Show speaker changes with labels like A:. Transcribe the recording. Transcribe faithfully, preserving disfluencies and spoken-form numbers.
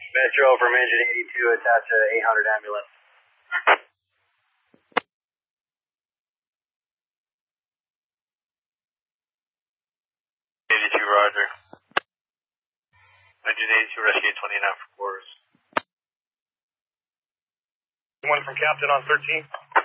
A: Metro from engine eighty-two, attached to eight hundred ambulance.
B: eighty-two, roger. Engine eighty-two, rescue twenty-nine for Forest.
C: One from Captain on thirteen.